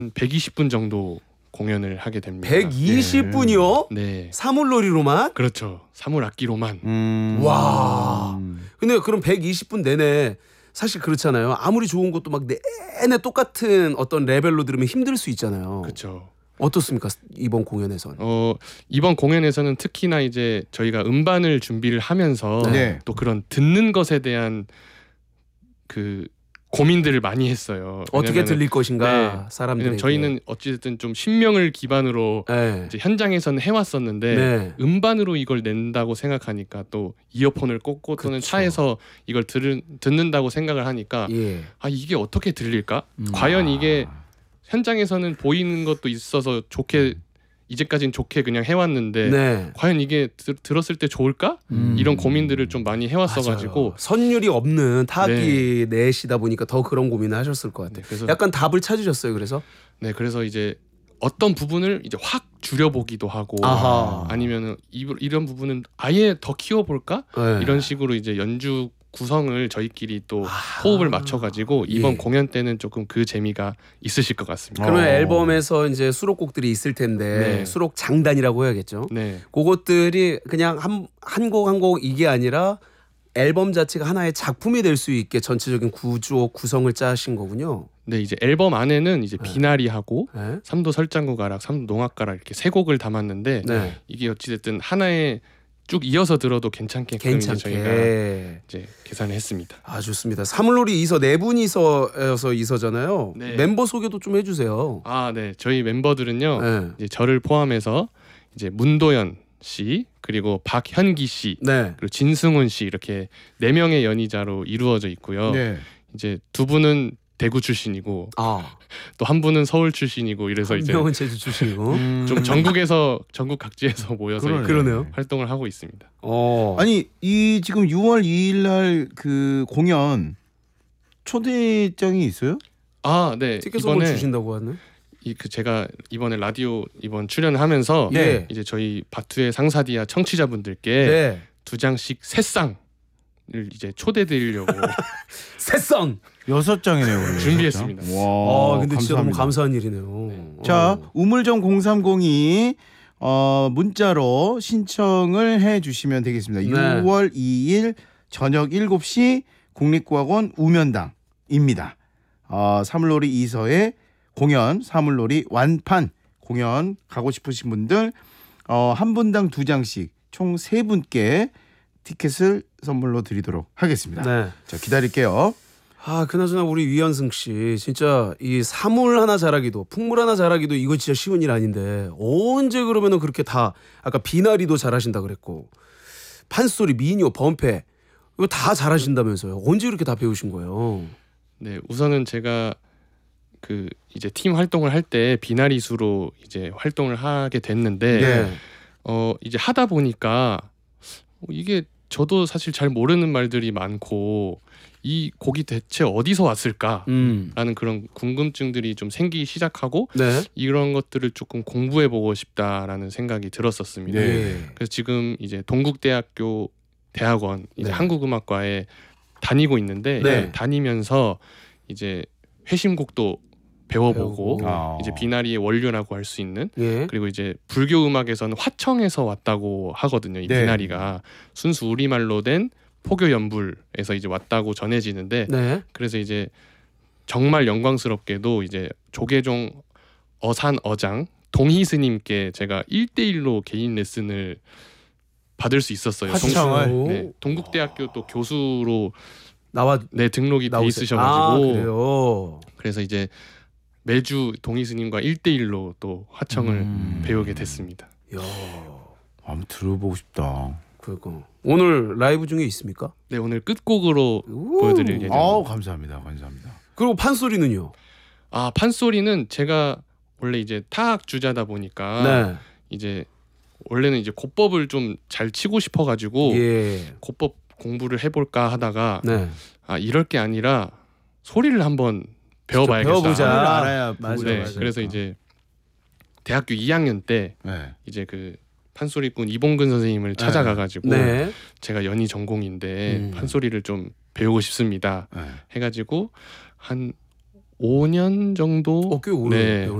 120분 정도 공연을 하게 됩니다. 120분이요? 네. 사물놀이로만? 그렇죠. 사물 악기로만. 와. 근데 그럼 120분 내내 사실 그렇잖아요. 아무리 좋은 것도 막 내내 똑같은 어떤 레벨로 들으면 힘들 수 있잖아요. 그렇죠. 어떻습니까? 이번 공연에선? 이번 공연에서는 특히나 이제 저희가 음반을 준비를 하면서 네. 또 그런 듣는 것에 대한 그 고민들을 많이 했어요. 어떻게 들릴 것인가 네. 사람들에게. 왜냐면 저희는 어찌됐든 좀 신명을 기반으로 네. 이제 현장에서는 해왔었는데 네. 음반으로 이걸 낸다고 생각하니까 또 이어폰을 꽂고 또는 그쵸. 차에서 이걸 듣는다고 생각을 하니까 예. 아 이게 어떻게 들릴까? 과연 이게 현장에서는 보이는 것도 있어서 좋게 이제까지는 좋게 그냥 해왔는데 네. 과연 이게 들었을 때 좋을까? 이런 고민들을 좀 많이 해왔어가지고 맞아요. 선율이 없는 타악기 내시다 보니까 더 그런 고민을 하셨을 것 같아요. 네, 그래서 약간 답을 찾으셨어요. 그래서 그래서 이제 어떤 부분을 이제 확 줄여보기도 하고 아하. 아니면은 이런 부분은 아예 더 키워볼까? 네. 이런 식으로 이제 연주 구성을 저희끼리 또 호흡을 맞춰가지고 이번 예. 공연 때는 조금 그 재미가 있으실 것 같습니다. 그러면 앨범에서 이제 수록곡들이 있을 텐데 네. 수록 장단이라고 해야겠죠. 네, 그것들이 그냥 한 곡 한 곡 이게 아니라 앨범 자체가 하나의 작품이 될 수 있게 전체적인 구조 구성을 짜신 거군요. 네 이제 앨범 안에는 이제 비나리하고 네. 삼도 설장구 가락, 삼도 농악가락 이렇게 세 곡을 담았는데 네. 이게 어찌됐든 하나에 쭉 이어서 들어도 괜찮게끔 이제 저희가 괜찮게. 이제 계산을 했습니다. 아 좋습니다. 사물놀이 이서 네 분이서 이서잖아요. 네. 멤버 소개도 좀 해주세요. 아, 네. 저희 멤버들은요. 네. 이제 저를 포함해서 이제 문도연 씨 그리고 박현기 씨 네. 그리고 진승훈 씨 이렇게 4명의 연희자로 이루어져 있고요. 네. 이제 2분은 대구 출신이고 아, 또 한 분은 서울 출신이고 이래서 한 이제 명은 제주 출신이고. 좀 전국 각지에서 모여서 그러네. 이렇게 그러네요. 활동을 하고 있습니다. 아니 이 지금 6월 2일 날 그 공연 초대장이 있어요? 아, 네. 티켓 선물 이번에 주신다고 하네. 제가 이번에 라디오 이번 출연하면서 네. 이제 저희 바투의 상사디아 청취자분들께 네. 2장씩 3쌍을 이제 초대드리려고 새싹. 6장이네요. 그러면. 준비했습니다. 6장. 와, 근데 진짜 너무 감사합니다. 감사한 일이네요. 자, 우물정 0302 문자로 신청을 해 주시면 되겠습니다. 네. 6월 2일 저녁 7시 국립국악원 우면당입니다. 사물놀이 이서의 공연 사물놀이 완판 공연 가고 싶으신 분들 한 분당 2장씩 총 3분께 티켓을 선물로 드리도록 하겠습니다. 네. 자, 기다릴게요. 그나저나 우리 위현승 씨 진짜 이 사물 하나 잘하기도 풍물 하나 잘하기도 이거 진짜 쉬운 일 아닌데 언제 그러면은 그렇게 다 아까 비나리도 잘하신다 그랬고 판소리 민요 범패 이거 다 잘하신다면서요. 언제 이렇게 다 배우신 거예요? 네, 우선은 제가 그 이제 팀 활동을 할 때 비나리수로 이제 활동을 하게 됐는데 네. 이제 하다 보니까 이게 저도 사실 잘 모르는 말들이 많고 이 곡이 대체 어디서 왔을까라는 그런 궁금증들이 좀 생기기 시작하고 네. 이런 것들을 조금 공부해보고 싶다라는 생각이 들었었습니다. 네. 그래서 지금 이제 동국대학교 대학원 이제 네. 한국음악과에 다니고 있는데 네. 다니면서 이제 회심곡도 배워보고 배우고. 이제 비나리의 원류라고 할 수 있는 예. 그리고 이제 불교 음악에서는 화청에서 왔다고 하거든요. 이 네. 비나리가 순수 우리말로 된 포교 연불에서 이제 왔다고 전해지는데 네. 그래서 이제 정말 영광스럽게도 이제 조계종 어산 어장 동희 스님께 제가 1대1로 개인 레슨을 받을 수 있었어요. 화청을? 네, 동국대학교 또 교수로 나와 등록이 돼 나오세요. 있으셔가지고 그래요. 그래서 이제 매주 동희 스님과 1대1로 또 화청을 배우게 됐습니다. 야, 한번 들어보고 싶다. 그거 오늘 라이브 중에 있습니까? 네, 오늘 끝곡으로 오. 보여드릴 예정입니다. 감사합니다. 감사합니다. 그리고 판소리는요? 판소리는 제가 원래 이제 타악 주자다 보니까 네. 이제 원래는 이제 곧법을 좀 잘 치고 싶어가지고 예. 곧법 공부를 해볼까 하다가 네. 이럴 게 아니라 소리를 한번 배워봐야겠다. 배워보자. 소리를 알아야 맞아, 네, 맞아. 그래서 이제 대학교 2학년 때 네. 이제 그 판소리꾼 이봉근 선생님을 찾아가가지고 네. 제가 연희 전공인데 음. 판소리를 좀 배우고 싶습니다. 네. 해가지고 한 5년 정도 꽤 오래 네,